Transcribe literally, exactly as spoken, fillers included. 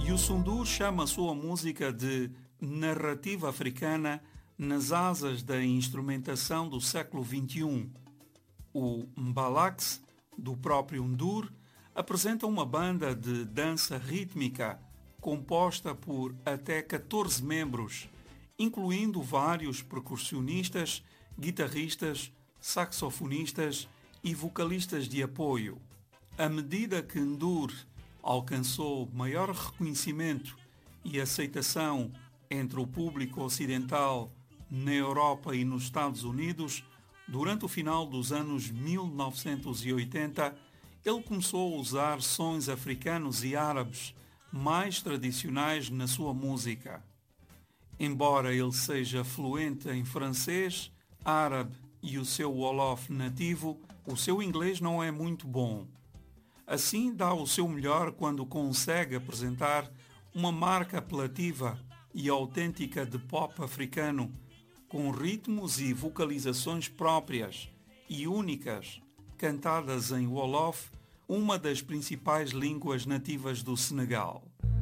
Youssou N'Dour chama a sua música de narrativa africana nas asas da instrumentação do século vinte e um. O Mbalax, do próprio N'Dour, apresenta uma banda de dança rítmica composta por até catorze membros, incluindo vários percussionistas, guitarristas, saxofonistas e vocalistas de apoio. À medida que N'Dour alcançou maior reconhecimento e aceitação entre o público ocidental na Europa e nos Estados Unidos, durante o final dos anos mil novecentos e oitenta, ele começou a usar sons africanos e árabes mais tradicionais na sua música. Embora ele seja fluente em francês, árabe e o seu wolof nativo, o seu inglês não é muito bom. Assim, dá o seu melhor quando consegue apresentar uma marca apelativa e autêntica de pop africano, com ritmos e vocalizações próprias e únicas, cantadas em wolof, uma das principais línguas nativas do Senegal.